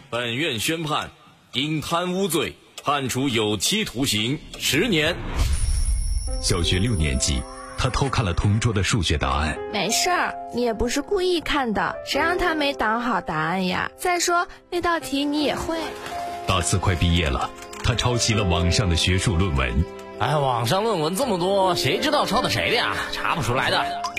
本院宣判，因贪污罪判处有期徒刑10年。 小学6年级，他偷看了同桌的数学答案。 没事儿，你也不是故意看的，谁让他没挡好答案呀？再说那道题你也会。 大四快毕业了，他抄袭了网上的学术论文。 网上论文这么多，谁知道抄的谁的呀？查不出来的。